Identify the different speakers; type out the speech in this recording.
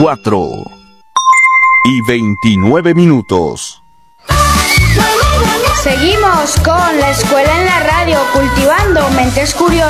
Speaker 1: 4:29.
Speaker 2: Seguimos con La Escuela en la Radio, cultivando mentes curiosas.